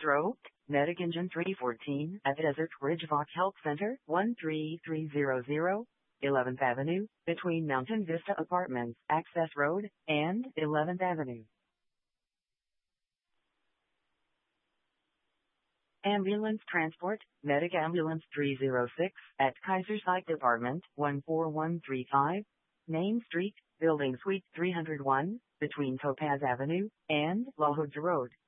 Stroke, Medic Engine 314 at Desert Ridge Voc Health Center, 13300, 11th Avenue, between Mountain Vista Apartments, Access Road, and 11th Avenue. Ambulance Transport, Medic Ambulance 306 at Kaiser Psych Department, 14135, Main Street, Building Suite 301, between Topaz Avenue and La Jolla Road.